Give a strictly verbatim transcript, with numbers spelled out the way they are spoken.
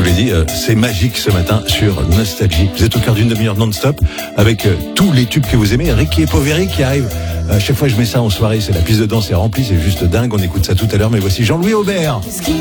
l'ai dit, euh, c'est magique ce matin sur Nostalgie. Vous êtes au cœur d'une demi-heure non-stop avec euh, tous les tubes que vous aimez. Ricky et Poveri qui arrivent. À chaque fois que je mets ça en soirée, c'est la piste de danse est remplie, c'est juste dingue. On écoute ça tout à l'heure, mais voici Jean-Louis Aubert.